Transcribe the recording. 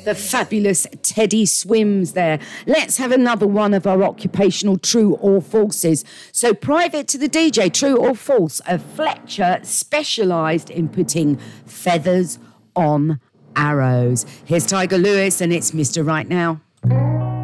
The fabulous Teddy Swims there. Let's have another one of our occupational true or falses. So private to the DJ, true or false, a Fletcher specialised in putting feathers on arrows. Here's Tiger Lewis and it's Mr. Right Now.